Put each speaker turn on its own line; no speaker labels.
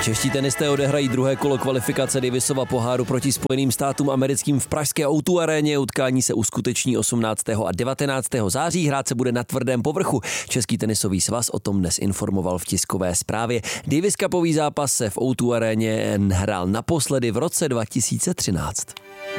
Čeští tenisté odehrají druhé kolo kvalifikace Davisova poháru proti Spojeným státům americkým v pražské O2 aréně. Utkání se uskuteční 18. a 19. září. Hrát se bude na tvrdém povrchu. Český tenisový svaz o tom dnes informoval v tiskové zprávě. Davis Cupový zápas se v O2 aréně hrál naposledy v roce 2013.